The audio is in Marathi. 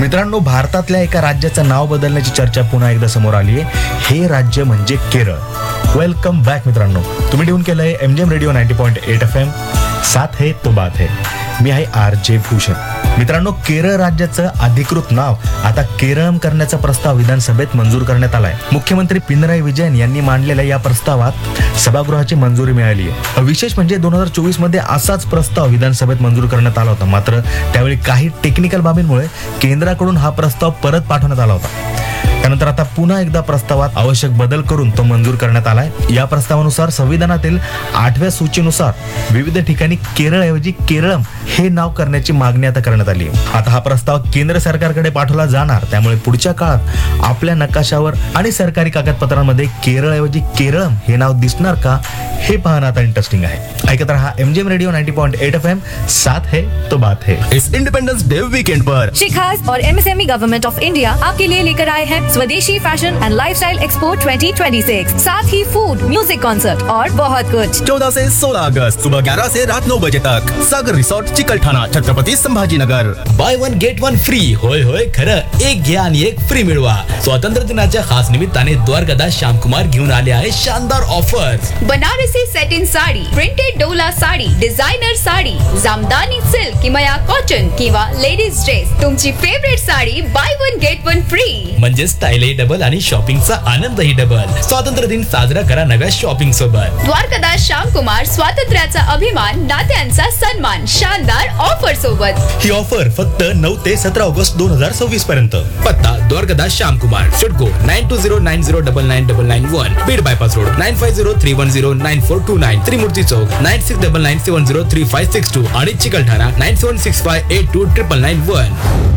मित्रांनो, भारतातल्या एका राज्याचं नाव बदलण्याची चर्चा पुन्हा एकदा समोर आली आहे. हे राज्य म्हणजे केरळ. वेलकम बॅक मित्रांनो. तुम्ही ट्यून केलंय MGM रेडिओ 90.8 FM. साथ है तो बात है. मी आहे RJ भूषण. मित्रांनो, केरळ राज्याचं अधिकृत नाव आता केरळम करण्याचा प्रस्ताव विधानसभेत मंजूर करण्यात आलाय. मुख्यमंत्री पिनराई विजयन यांनी मांडलेल्या या प्रस्तावात सभागृहाची मंजुरी मिळाली आहे. विशेष म्हणजे 2024 मध्ये असाच प्रस्ताव विधानसभेत मंजूर करण्यात आला होता. मात्र त्यावेळी काही टेक्निकल बाबींमुळे केंद्राकडून हा प्रस्ताव परत पाठवण्यात आला होता. त्यानंतर आता पुन्हा एकदा प्रस्तावात आवश्यक बदल करून तो मंजूर करण्यात आलाय. या प्रस्तावानुसार संविधानातील 8व्या सूचीनुसार विविध ठिकाणी केरळऐवजी केरळम हे नाव करण्याची मागणी आता करण्यात आली आहे. आता हा प्रस्ताव केंद्र सरकारकडे पाठवला जाणार. त्यामुळे पुढच्या काळात आपल्या नकाशावर आणि सरकारी कागदपत्रांमध्ये केरळऐवजी केरळम हे नाव दिसणार का, हे पाहणं आता इंटरेस्टिंग आहे. ऐकत रहा MGM रेडिओ 90.8 FM. साथ है तो बात है. इस इंडिपेंडेंस डे वीकेंड पर शिखास और MSME गवर्नमेंट ऑफ इंडिया आपके लिए लेकर आए हैं स्वदेशी फैशन एंड लाइफस्टाइल एक्सपो 2026, साथ ही फूड, म्यूजिक कॉन्सर्ट और बहुत कुछ. 14 से 16 अगस्त सुबह 11 से रात 9 बजे तक सागर resort Chikalthana, Chhatrapati Sambhajinagar. By one get one free. होय होय खरं, एक घ्या आणि एक फ्री मिळवा. स्वातंत्र्य दिनाच्या खास निमित्ताने द्वारकादास श्यामकुमार घेऊन आले आहे शानदार offers. Banarasi satin sari, printed Dola sari, designer sari, jamdani silk किंवा कॉटन किंवा लेडीज ड्रेस, तुमची favourite sari by one get one free. म्हणजे स्टाईलही डबल आणि शॉपिंगचा आनंदही डबल. स्वातंत्र्य दिन साजरा करा नव्या शॉपिंग सोबत. द्वारकादास श्यामकुमार, स्वातंत्र्याचा अभिमान, नात्यांचा सन्मान, शानदार ऑफर सोबत. ही ऑफर फक्त 9 ते 17 ऑगस्ट 2026 पर्यंत. पत्ता द्वारकादास श्यामकुमार, शुडको 9209099991, बीड बायपास रोड 9503109429, त्रिमूर्ती चौक 9699703562 आणि चिकलठाणा 9765829991.